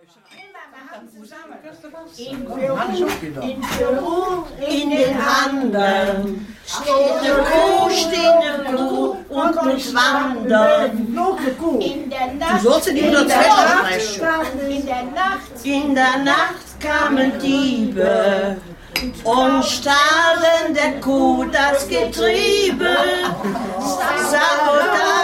In Peru, in den Anden, steht eine Kuh und muss wandern. In der Nacht, in der Nacht kamen Diebe und stahlen der Kuh das Getriebe. Sabotage.